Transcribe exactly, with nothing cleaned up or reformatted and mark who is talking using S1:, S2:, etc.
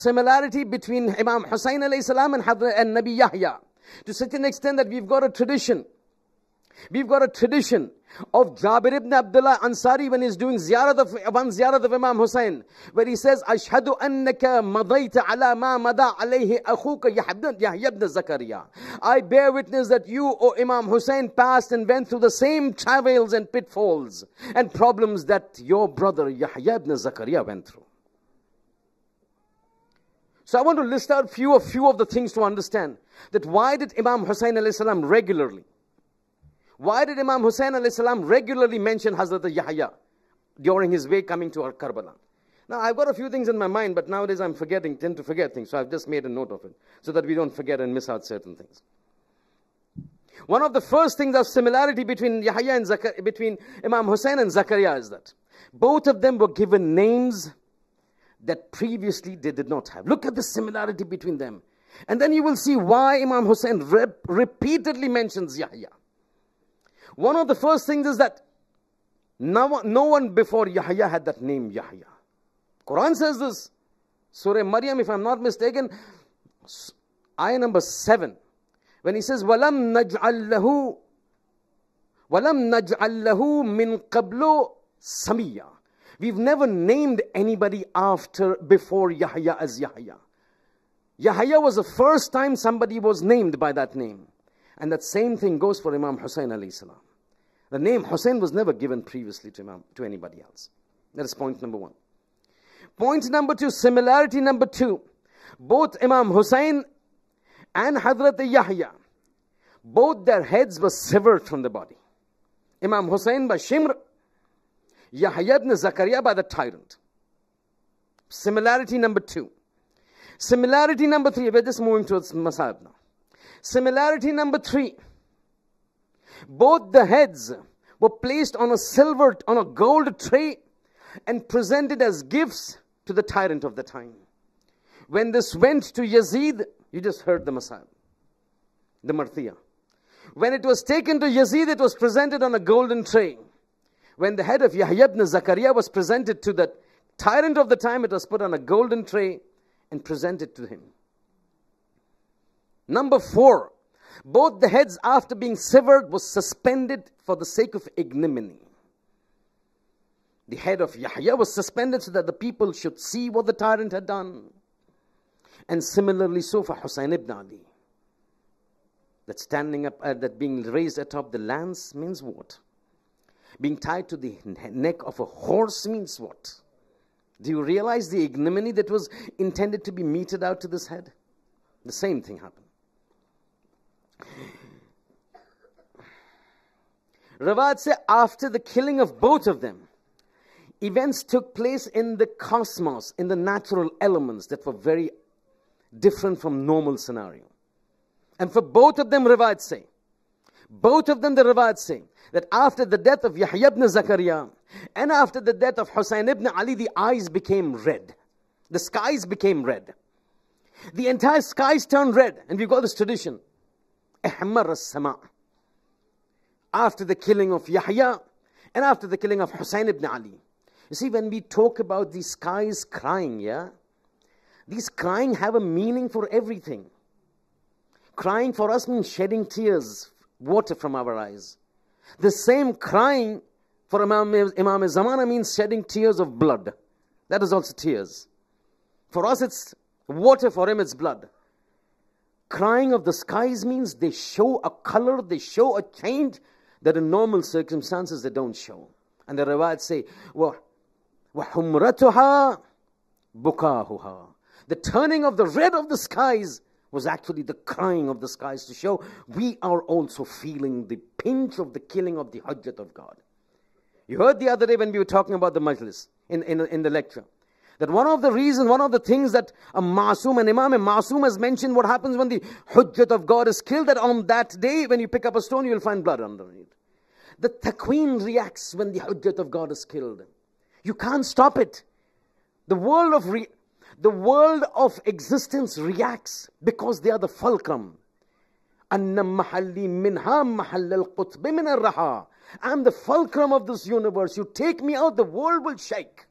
S1: similarity between Imam Hussein alayhi salam and, Hadrat, and Nabi Yahya, to such an extent that we've got a tradition. We've got a tradition of Jabir ibn Abdullah Ansari when he's doing ziyarat of, one ziyarat of Imam Hussein, where he says, Ashhadu annaka madayta ala ma mada alayhi akhuka Yahya ibn Zakaria. I bear witness that you, O Imam Hussein, passed and went through the same travails and pitfalls and problems that your brother Yahya ibn Zakaria went through. So I want to list out few of few of the things to understand that why did Imam Hussein alayhi salam regularly Why did Imam Hussein alayhi salam regularly mention Hazrat Yahya during his way coming to Karbala? Now, I've got a few things in my mind, but nowadays I'm forgetting, tend to forget things. So I've just made a note of it so that we don't forget and miss out certain things. One of the first things of similarity between Yahya and Zakar- between Imam Hussein and Zakaria is that both of them were given names that previously they did not have. Look at the similarity between them. And then you will see why Imam Hussein rep- repeatedly mentions Yahya. One of the first things is that no, no one before Yahya had that name Yahya. Quran says this. Surah Maryam, if I'm not mistaken, ayah number seven. When he says, وَلَمْ نَجْعَلْ لَهُ وَلَمْ نَجْعَلْ لَهُ مِنْ قَبْلُ سَمِيًّا. We've never named anybody after, before Yahya as Yahya. Yahya was the first time somebody was named by that name. And that same thing goes for Imam Hussein alayhi salam. The name Hussein was never given previously to Imam, to anybody else. That is point number one. Point number two, similarity number two. Both Imam Hussein and Hazrat Yahya, both their heads were severed from the body. Imam Hussein by Shimr, Yahya ibn Zakaria by the tyrant. Similarity number two. Similarity number three, we're just moving towards Masab now. Similarity number three. Both the heads were placed on a silver, on a gold tray and presented as gifts to the tyrant of the time. When this went to Yazid, you just heard the Masab, the Marthiyah. When it was taken to Yazid, it was presented on a golden tray. When the head of Yahya ibn Zakaria was presented to the tyrant of the time, it was put on a golden tray and presented to him. Number four, both the heads after being severed was suspended for the sake of ignominy. The head of Yahya was suspended so that the people should see what the tyrant had done. And similarly so for Hussein ibn Ali. That standing up, uh, that being raised atop the lance means what? Being tied to the neck of a horse means what? Do you realize the ignominy that was intended to be meted out to this head? The same thing happened. Rawat say after the killing of both of them, events took place in the cosmos, in the natural elements that were very different from normal scenario. And for both of them, Rawat say, both of them the Rawat say, that after the death of Yahya ibn Zakaria and after the death of Hussein ibn Ali, the eyes became red. The skies became red. The entire skies turned red. And we've got this tradition. Ahmar as-sama. After the killing of Yahya and after the killing of Hussein ibn Ali. You see, when we talk about these skies crying, yeah, these crying have a meaning for everything. Crying for us means shedding tears, water from our eyes. The same crying for Imam, Imam Zamana means shedding tears of blood. That is also tears. For us it's water, for him it's blood. Crying of the skies means they show a color, they show a change that in normal circumstances they don't show. And the Rawat say, وَحُمْرَتُهَا بُكَاهُهَا. The turning of the red of the skies was actually the crying of the skies to show we are also feeling the pinch of the killing of the Hujjat of God. You heard the other day when we were talking about the majlis, in, in, in the lecture, that one of the reasons, one of the things that a Masoom, an Imam Masoom has mentioned what happens when the Hujjat of God is killed, that on that day when you pick up a stone you will find blood underneath. The Taqween reacts when the Hujjat of God is killed. You can't stop it. The world of re- the world of existence reacts because they are the fulcrum. Anna mahalli minha mahall al-qutb min al-raha. I'm the fulcrum of this universe. You take me out, the world will shake.